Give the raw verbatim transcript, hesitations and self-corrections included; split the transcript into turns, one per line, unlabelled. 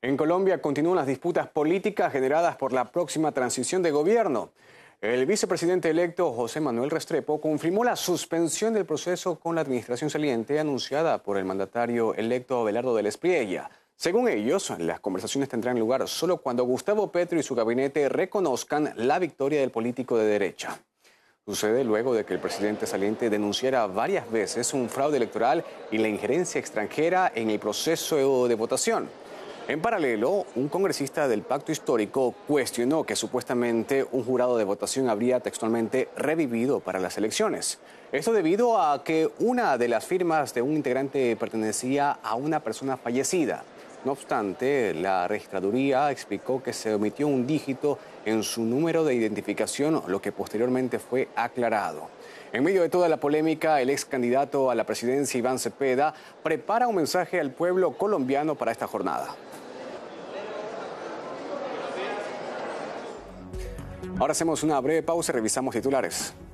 En Colombia continúan las disputas políticas generadas por la próxima transición de gobierno. El vicepresidente electo José Manuel Restrepo confirmó la suspensión del proceso con la administración saliente anunciada por el mandatario electo Abelardo del Espriella. Según ellos, las conversaciones tendrán lugar solo cuando Gustavo Petro y su gabinete reconozcan la victoria del político de derecha. Sucede luego de que el presidente saliente denunciara varias veces un fraude electoral y la injerencia extranjera en el proceso de votación. En paralelo, un congresista del Pacto Histórico cuestionó que supuestamente un jurado de votación habría textualmente revivido para las elecciones. Esto debido a que una de las firmas de un integrante pertenecía a una persona fallecida. No obstante, la registraduría explicó que se omitió un dígito en su número de identificación, lo que posteriormente fue aclarado. En medio de toda la polémica, el ex candidato a la presidencia, Iván Cepeda, prepara un mensaje al pueblo colombiano para esta jornada. Ahora hacemos una breve pausa y revisamos titulares.